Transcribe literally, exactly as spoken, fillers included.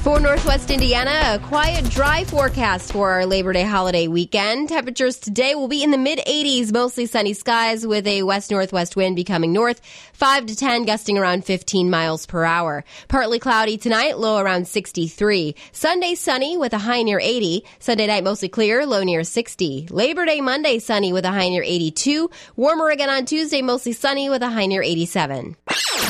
For Northwest Indiana, a quiet, dry forecast for our Labor Day holiday weekend. Temperatures today will be in the mid eighties, mostly sunny skies with a west-northwest wind becoming north, five to ten, gusting around fifteen miles per hour. Partly cloudy tonight, low around sixty-three. Sunday sunny with a high near eighty. Sunday night mostly clear, low near sixty. Labor Day Monday sunny with a high near eighty-two. Warmer again on Tuesday, mostly sunny with a high near eighty-seven.